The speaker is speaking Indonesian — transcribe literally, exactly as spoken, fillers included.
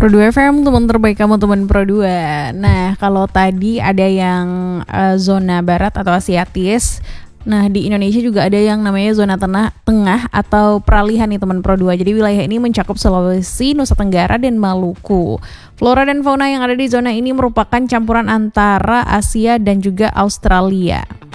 Pro dua F M, teman terbaik kamu, teman Pro dua. Nah, kalau tadi ada yang uh, zona barat atau Asiatis. Nah, di Indonesia juga ada yang namanya zona tengah, tengah atau peralihan nih teman Pro dua. Jadi wilayah ini mencakup Sulawesi, Nusa Tenggara, dan Maluku. Flora dan fauna yang ada di zona ini merupakan campuran antara Asia dan juga Australia.